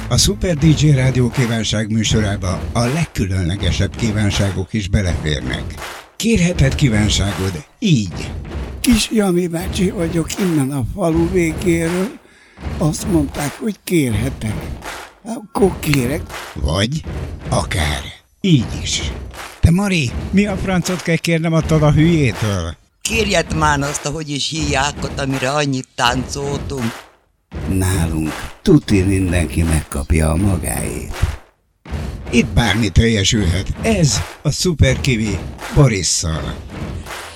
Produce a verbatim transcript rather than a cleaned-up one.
A Super dé dzsé Rádió kívánság műsorába a legkülönlegesebb kívánságok is beleférnek. Kérheted kívánságod így. Kis Jami bácsi vagyok innen a falu végéről. Azt mondták, hogy kérhetek. Akkor kérek. Vagy akár így is. Te Mari, mi a francot kell kérnem attól a hülyétől? Kérjed már azt, ahogy is híjákat, amire annyit táncoltunk. Nálunk tuti mindenki megkapja a magáét. Itt bármi teljesülhet. Ez a Super Kiwi Borisszal.